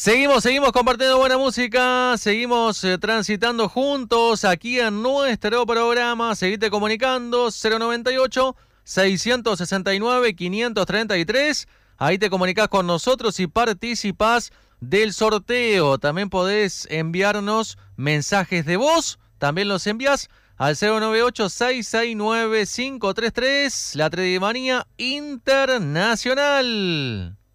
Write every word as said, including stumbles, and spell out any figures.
Seguimos, seguimos compartiendo buena música, seguimos eh, transitando juntos aquí en nuestro programa. Seguite comunicando cero noventa y ocho, seiscientos sesenta y nueve, quinientos treinta y tres. Ahí te comunicás con nosotros y participás del sorteo. También podés enviarnos mensajes de voz, también los envías al cero noventa y ocho, seiscientos sesenta y nueve, quinientos treinta y tres, la Tredimanía Internacional.